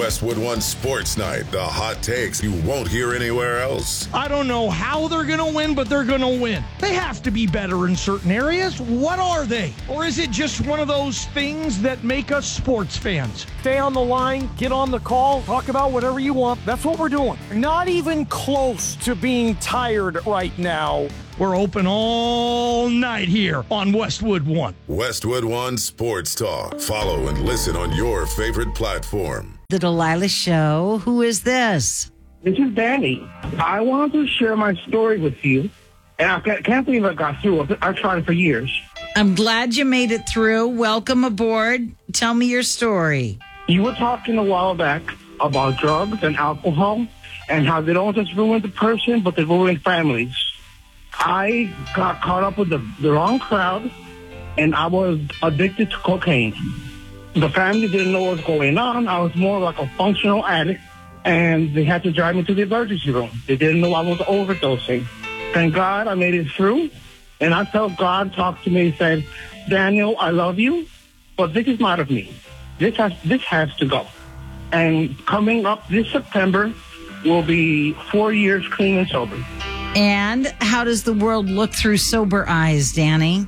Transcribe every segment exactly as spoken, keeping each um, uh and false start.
Westwood One Sports Night. The hot takes you won't hear anywhere else. I don't know how they're going to win, but they're going to win. They have to be better in certain areas. What are they? Or is it just one of those things that make us sports fans? Stay on the line, get on the call, talk about whatever you want. That's what we're doing. Not even close to being tired right now. We're open all night here on Westwood One. Westwood One Sports Talk. Follow and listen on your favorite platform. The Delilah Show. Who is this? This is Danny. I wanted to share my story with you, and I can't believe I got through. I've tried for years. I'm glad you made it through. Welcome aboard. Tell me your story. You were talking a while back about drugs and alcohol and how they don't just ruin the person, but they ruin families. I got caught up with the, the wrong crowd, and I was addicted to cocaine. The family didn't know what was going on. I was more like a functional addict, and they had to drive me to the emergency room. They didn't know I was overdosing. Thank God I made it through, and I felt God talk to me and said, Daniel, I love you, but this is not of me. This has, this has to go. And coming up this September will be four years clean and sober. And how does the world look through sober eyes, Danny?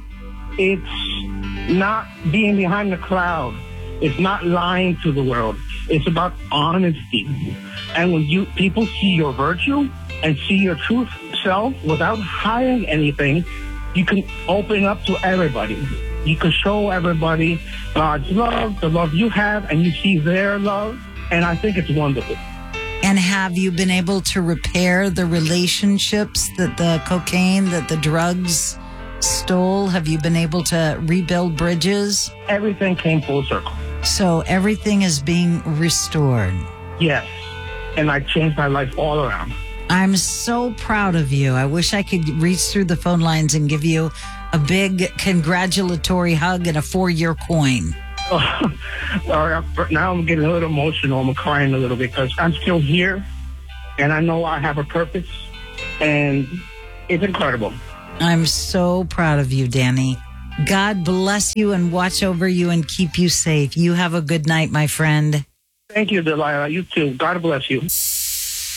It's not being behind the crowd. It's not lying to the world. It's about honesty. And when you people see your virtue and see your true self without hiding anything, you can open up to everybody. You can show everybody God's love, the love you have, and you see their love. And I think it's wonderful. And have you been able to repair the relationships that the cocaine, that the drugs stole? Have you been able to rebuild bridges? Everything came full circle. So everything is being restored. Yes. And I changed my life all around. I'm so proud of you. I wish I could reach through the phone lines and give you a big congratulatory hug and a four-year coin. Oh, now I'm getting a little emotional. I'm crying a little bit because I'm still here, and I know I have a purpose, and it's incredible. I'm so proud of you, Danny. God bless you and watch over you and keep you safe. You have a good night, my friend. Thank you, Delilah. You too. God bless you.